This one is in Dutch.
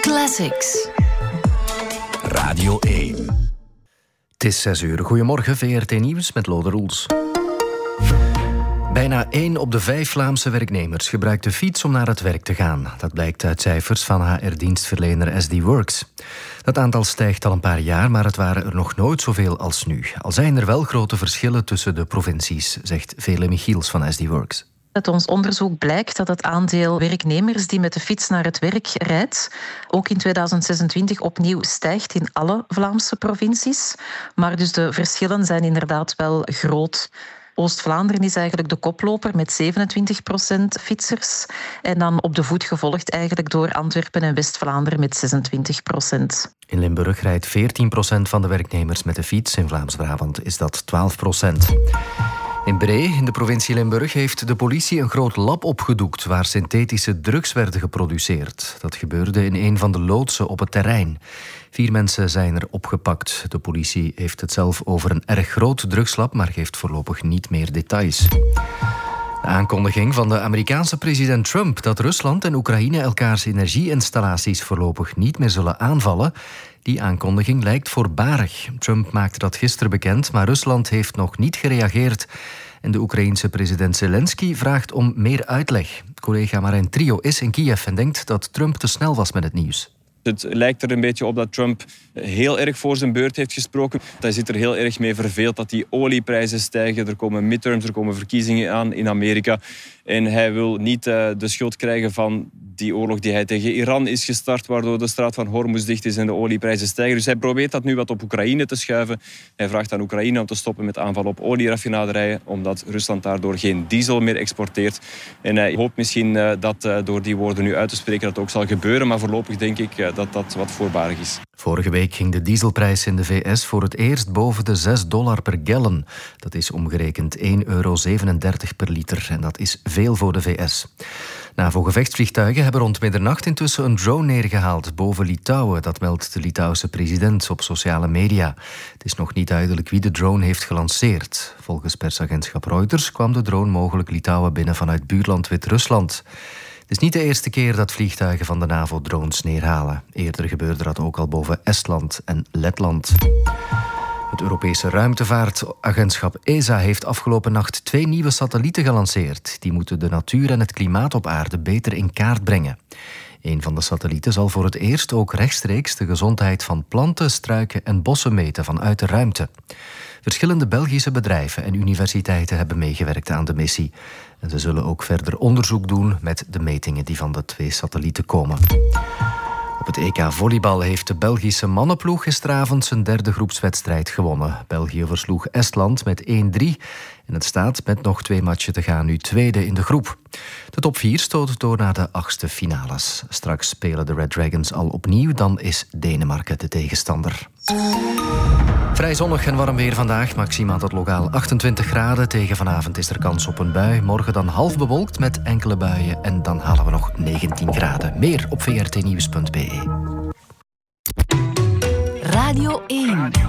Classics. Radio 1. Het is 6 uur. Goedemorgen, VRT Nieuws met Lode Roels. Bijna 1 op de 5 Vlaamse werknemers gebruikt de fiets om naar het werk te gaan. Dat blijkt uit cijfers van HR-dienstverlener SD Works. Dat aantal stijgt al een paar jaar, maar het waren er nog nooit zoveel als nu. Al zijn er wel grote verschillen tussen de provincies, zegt Vele Michiels van SD Works. Uit ons onderzoek blijkt dat het aandeel werknemers die met de fiets naar het werk rijdt ook in 2026 opnieuw stijgt in alle Vlaamse provincies. Maar dus de verschillen zijn inderdaad wel groot. Oost-Vlaanderen is eigenlijk de koploper met 27% fietsers. En dan op de voet gevolgd eigenlijk door Antwerpen en West-Vlaanderen met 26%. In Limburg rijdt 14% van de werknemers met de fiets. In Vlaams-Brabant is dat 12%. In Bree, in de provincie Limburg, heeft de politie een groot lab opgedoekt waar synthetische drugs werden geproduceerd. Dat gebeurde in een van de loodsen op het terrein. 4 mensen zijn er opgepakt. De politie heeft het zelf over een erg groot drugslab, maar geeft voorlopig niet meer details. De aankondiging van de Amerikaanse president Trump dat Rusland en Oekraïne elkaars energieinstallaties voorlopig niet meer zullen aanvallen, die aankondiging lijkt voorbarig. Trump maakte dat gisteren bekend, maar Rusland heeft nog niet gereageerd. En de Oekraïense president Zelensky vraagt om meer uitleg. Collega Marijn Trio is in Kiev en denkt dat Trump te snel was met het nieuws. Het lijkt er een beetje op dat Trump heel erg voor zijn beurt heeft gesproken. Hij zit er heel erg mee verveeld dat die olieprijzen stijgen. Er komen midterms, er komen verkiezingen aan in Amerika. En hij wil niet de schuld krijgen van die oorlog die hij tegen Iran is gestart, waardoor de straat van Hormuz dicht is en de olieprijzen stijgen. Dus hij probeert dat nu wat op Oekraïne te schuiven. Hij vraagt aan Oekraïne om te stoppen met aanvallen op olieraffinaderijen, omdat Rusland daardoor geen diesel meer exporteert. En hij hoopt misschien dat door die woorden nu uit te spreken dat ook zal gebeuren, maar voorlopig denk ik dat dat wat voorbarig is. Vorige week ging de dieselprijs in de VS voor het eerst boven de $6 per gallon. Dat is omgerekend €1,37 per liter en dat is veel voor de VS. NAVO-gevechtsvliegtuigen hebben rond middernacht intussen een drone neergehaald boven Litouwen. Dat meldt de Litouwse president op sociale media. Het is nog niet duidelijk wie de drone heeft gelanceerd. Volgens persagentschap Reuters kwam de drone mogelijk Litouwen binnen vanuit buurland Wit-Rusland. Het is niet de eerste keer dat vliegtuigen van de NAVO drones neerhalen. Eerder gebeurde dat ook al boven Estland en Letland. Het Europese ruimtevaartagentschap ESA heeft afgelopen nacht 2 nieuwe satellieten gelanceerd. Die moeten de natuur en het klimaat op aarde beter in kaart brengen. Een van de satellieten zal voor het eerst ook rechtstreeks de gezondheid van planten, struiken en bossen meten vanuit de ruimte. Verschillende Belgische bedrijven en universiteiten hebben meegewerkt aan de missie. En ze zullen ook verder onderzoek doen met de metingen die van de 2 satellieten komen. Op het EK volleybal heeft de Belgische mannenploeg gisteravond zijn 3e groepswedstrijd gewonnen. België versloeg Estland met 1-3 en het staat met nog 2 matchen te gaan nu tweede in de groep. De top 4 stoot door naar de 8e finales. Straks spelen de Red Dragons al opnieuw, dan is Denemarken de tegenstander. Vrij zonnig en warm weer vandaag, maximaal tot lokaal 28 graden. Tegen vanavond is er kans op een bui. Morgen dan half bewolkt met enkele buien en dan halen we nog 19 graden. Meer op vrtnieuws.be. Radio 1.